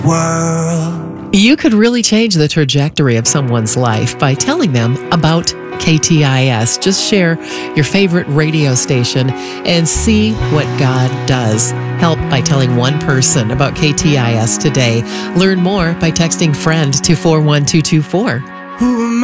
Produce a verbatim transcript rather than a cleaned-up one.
world. You could really change the trajectory of someone's life by telling them about K T I S. Just share your favorite radio station and see what God does. Help by telling one person about K T I S today. Learn more by texting FRIEND to four one two two four. Who am